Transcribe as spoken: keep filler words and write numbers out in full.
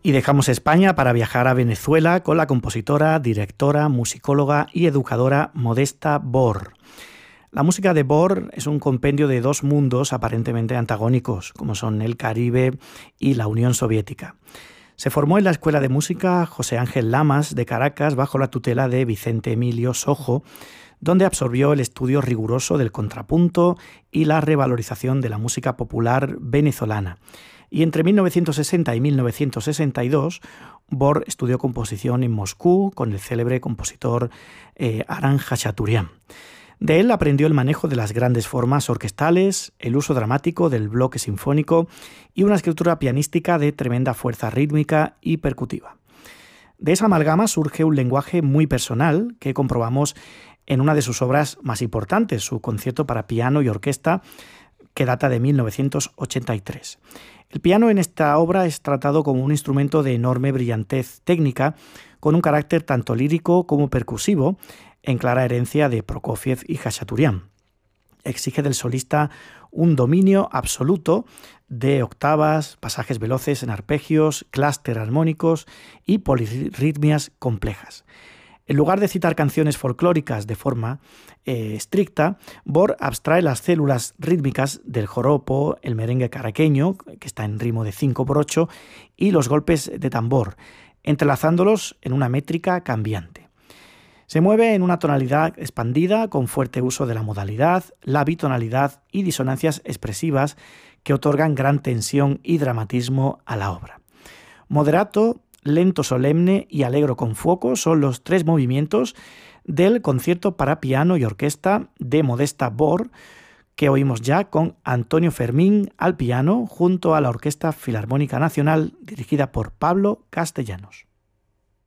Y dejamos España para viajar a Venezuela con la compositora, directora, musicóloga y educadora Modesta Bor. La música de Bor es un compendio de dos mundos aparentemente antagónicos, como son el Caribe y la Unión Soviética. Se formó en la Escuela de Música José Ángel Lamas de Caracas bajo la tutela de Vicente Emilio Sojo, donde absorbió el estudio riguroso del contrapunto y la revalorización de la música popular venezolana. Y entre mil novecientos sesenta y mil novecientos sesenta y dos, Bor estudió composición en Moscú con el célebre compositor eh, Aran Khachaturian. De él aprendió el manejo de las grandes formas orquestales, el uso dramático del bloque sinfónico y una escritura pianística de tremenda fuerza rítmica y percutiva. De esa amalgama surge un lenguaje muy personal que comprobamos en una de sus obras más importantes, su concierto para piano y orquesta, que data de mil novecientos ochenta y tres. El piano en esta obra es tratado como un instrumento de enorme brillantez técnica, con un carácter tanto lírico como percusivo, en clara herencia de Prokofiev y Khachaturian. Exige del solista un dominio absoluto de octavas, pasajes veloces en arpegios, clúster armónicos y polirritmias complejas. En lugar de citar canciones folclóricas de forma eh, estricta, Bor abstrae las células rítmicas del joropo, el merengue caraqueño, que está en ritmo de cinco por ocho, y los golpes de tambor, entrelazándolos en una métrica cambiante. Se mueve en una tonalidad expandida con fuerte uso de la modalidad, la bitonalidad y disonancias expresivas que otorgan gran tensión y dramatismo a la obra. Moderato, lento solemne y alegro con fuoco son los tres movimientos del concierto para piano y orquesta de Modesta Bor, que oímos ya con Antonio Fermín al piano junto a la Orquesta Filarmónica Nacional dirigida por Pablo Castellanos.